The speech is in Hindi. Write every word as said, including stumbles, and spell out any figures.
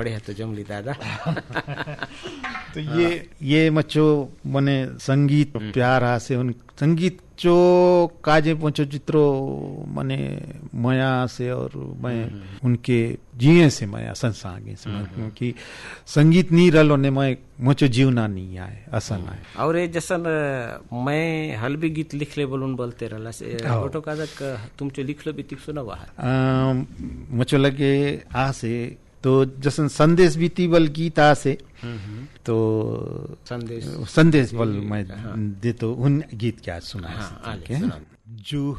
बढ़िया तो जमली दादा। तो ये ये मचो मने संगीत प्यार आसे उन संगीत जो काजे पहुंचो जित्रो मने मया से और मैं उनके जिये से मया संसागे से क्योंकि संगीत नहीं रलो ने मैं मुझे जीवना नहीं आए असन आए। और ये जसन मैं हल भी गीत लिख ले बोलून बोलते रहला से फोटो काजक तुम जो लिख लो भी तिक सुना हुआ है मुझे लगे आ से तो जसन संदेश बीती बल गीत आ से तो संदेश संदेश बल मैं दे तो उन गीत क्या सुना हाँ, जो